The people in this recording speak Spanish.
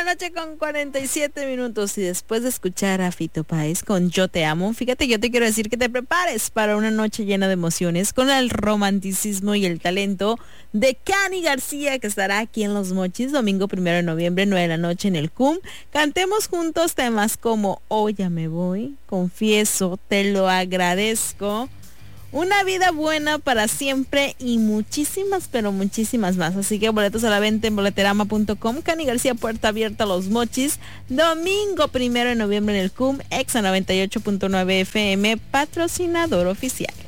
noche con 47 minutos y después de escuchar a Fito Páez con Yo Te Amo, fíjate, yo te quiero decir que te prepares para una noche llena de emociones con el romanticismo y el talento de Cani García, que estará aquí en Los Mochis, domingo 1 de noviembre, 9 de la noche en el CUM. Cantemos juntos temas como Hoy ya me voy, Confieso, Te lo agradezco, Una vida buena para siempre y muchísimas, pero muchísimas más. Así que boletos a la venta en boleterama.com. Cani García, puerta abierta a Los Mochis. Domingo 1 de noviembre en el CUM, Exa 98.9 FM, patrocinador oficial.